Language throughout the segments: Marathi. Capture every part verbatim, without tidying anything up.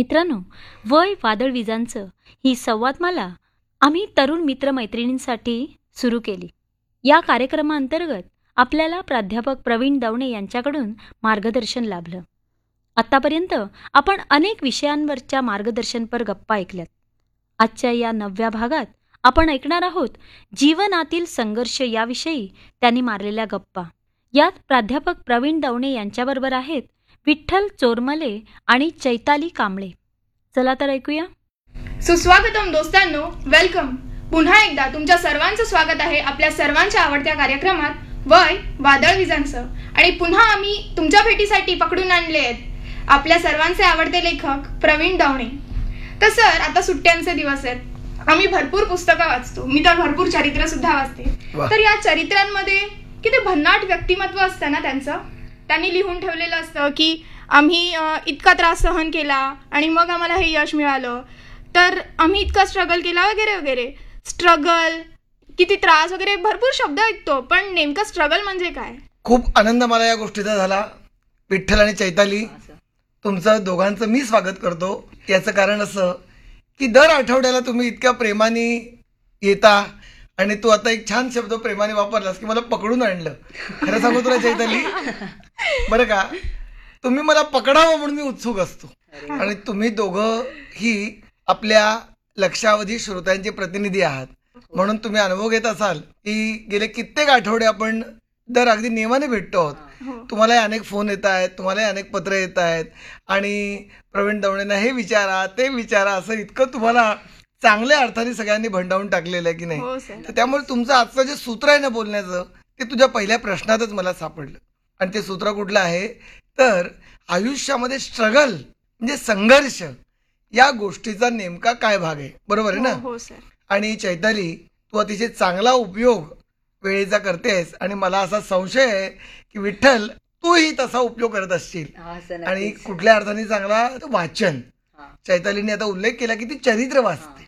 मित्रांनो, वय वादळ विजांचं ही संवादमाला आम्ही तरुण मित्रमैत्रिणींसाठी सुरू केली. या कार्यक्रमाअंतर्गत आपल्याला प्राध्यापक प्रवीण दवणे यांच्याकडून मार्गदर्शन लाभलं. आत्तापर्यंत आपण अनेक विषयांवरच्या मार्गदर्शनपर गप्पा ऐकल्यात. आजच्या या नवव्या भागात आपण ऐकणार आहोत जीवनातील संघर्ष याविषयी त्यांनी मारलेल्या गप्पा. यात प्राध्यापक प्रवीण दवणे यांच्याबरोबर आहेत विठ्ठल चोरमले आणि चैताली कांबळे. चला तर ऐकूया. सुस्वागतम दोस्तांनो, वेलकम. पुन्हा एकदा तुमच्या सर्वांचं स्वागत आहे आपल्या सर्वांच्या आवडत्या कार्यक्रमात वय वादळ विजांचं. आणि पुन्हा आम्ही तुमच्या भेटीसाठी पकडून आणले आहेत आपल्या सर्वांचे आवडते लेखक प्रवीण दवणे. तर सर, आता सुट्ट्यांचे दिवस आहेत. आम्ही भरपूर पुस्तकं वाचतो. मी तर भरपूर चरित्र सुद्धा वाचते. तर या चरित्रांमध्ये किती भन्नाट व्यक्तिमत्व असतं ना त्यांचं. त्यांनी लिहून ठेवलेलं असतं की आम्ही इतका त्रास सहन केला आणि मग आम्हाला हे यश मिळालं, तर आम्ही इतका स्ट्रगल केला वगैरे वगैरे. स्ट्रगल, किती त्रास वगैरे भरपूर शब्द ऐकतो, पण नेमकं स्ट्रगल म्हणजे काय? खूप आनंद मला या गोष्टीचा झाला. विठ्ठल आणि चैताली, तुमचं दोघांचं मी स्वागत करतो. याचं कारण असं की दर आठवड्याला तुम्ही इतक्या प्रेमाने येता आणि तू आता एक छान शब्द प्रेमाने वापरलास की मला पकडून आणलं. खरं सांगू तुला चैताली, बरं का, तुम्ही मला पकडावं म्हणून मी उत्सुक असतो. आणि तुम्ही दोघं ही आपल्या लक्षावधी श्रोत्यांचे प्रतिनिधी आहात, म्हणून तुम्ही अनुभव घेत असाल की गेले कित्येक आठवडे आपण दर अगदी नियमाने भेटतो आहोत. तुम्हालाही अनेक फोन येत आहेत, तुम्हालाही अनेक पत्र येत आहेत आणि प्रवीण दवणेंना हे विचारा ते विचारा असं इतकं तुम्हाला चांगल्या अर्थाने सगळ्यांनी भंडावून टाकलेलं आहे की नाही. तर त्यामुळे तुमचं आजचं जे सूत्र आहे ना बोलण्याचं, ते तुझ्या पहिल्या प्रश्नातच मला सापडलं. आणि ते सूत्र कुठलं आहे तर आयुष्यामध्ये स्ट्रगल म्हणजे संघर्ष या गोष्टीचा नेमका काय भाग आहे, बरोबर आहे ना. हो सर. आणि चैताली, तू अतिशय चांगला उपयोग वेळेचा करतेस आणि मला असा संशय आहे की विठ्ठल तूही तसा उपयोग करत असशील. आणि कुठल्या अर्थाने चांगला वाचन. चैतालीने आता उल्लेख केला की ती चरित्र वाचते.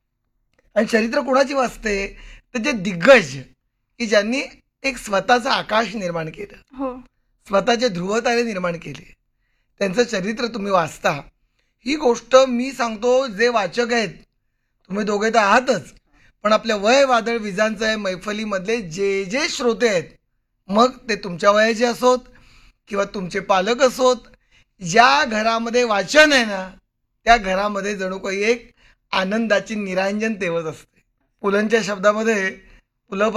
आणि चरित्र कोणाची वाचते तर जे दिग्गज की ज्यांनी एक स्वतःचं आकाश निर्माण केलं, स्वतःचे ध्रुवतारे निर्माण केले, त्यांचं चरित्र तुम्ही वाचता. ही गोष्ट मी सांगतो, जे वाचक आहेत तुम्ही दोघे तर आहातच, पण आपल्या वय वादळ विजांचं आहे मैफलीमधले जे जे श्रोते आहेत, मग ते तुमच्या वयाचे असोत किंवा तुमचे पालक असोत, ज्या घरामध्ये वाचन आहे ना त्या घरामध्ये जणू काही एक आनंदाची निरांजन तेवत असते. पुलंच्या शब्दामध्ये पु ल